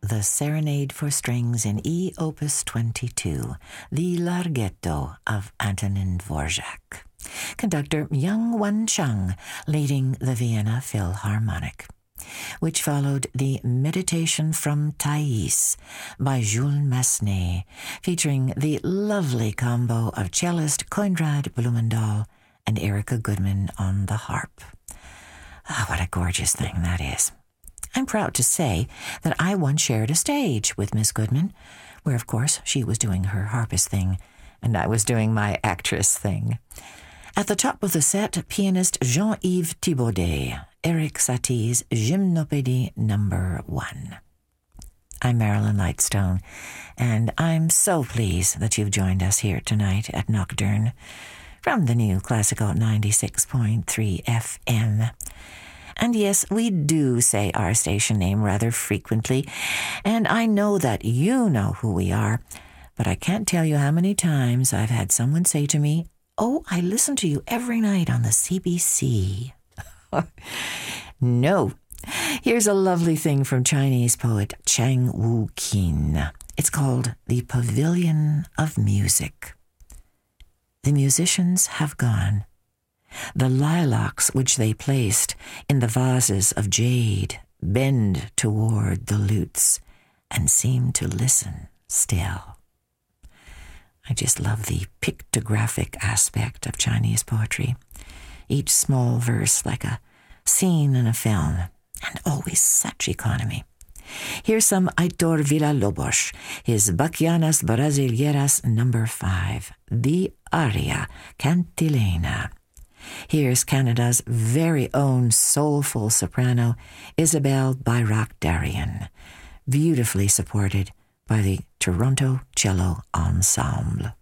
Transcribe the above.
the Serenade for Strings in E Opus 22, the Larghetto of Antonin Dvorak. Conductor Young Wen-chung leading the Vienna Philharmonic, which followed the Meditation from Thais by Jules Massenet, featuring the lovely combo of cellist Konrad Blumendahl and Erica Goodman on the harp. Ah, what a gorgeous thing that is. I'm proud to say that I once shared a stage with Miss Goodman, where, of course, she was doing her harpist thing, and I was doing my actress thing. At the top of the set, pianist Jean-Yves Thibaudet, Erik Satie's Gymnopédie No. 1. I'm Marilyn Lightstone, and I'm so pleased that you've joined us here tonight at Nocturne from the new Classical 96.3 FM. And yes, we do say our station name rather frequently, and I know that you know who we are, but I can't tell you how many times I've had someone say to me, "Oh, I listen to you every night on the CBC." No. Here's a lovely thing from Chinese poet Chang Wu-kin. It's called The Pavilion of Music. The musicians have gone. The lilacs which they placed in the vases of jade bend toward the lutes and seem to listen still. I just love the pictographic aspect of Chinese poetry. Each small verse like a scene in a film, and always such economy. Here's some Aitor Villa-Lobos, his Bachianas Brasileiras No. 5, the aria Cantilena. Here's Canada's very own soulful soprano, Isabelle Bayrak-Darian, beautifully supported by the Toronto Cello Ensemble.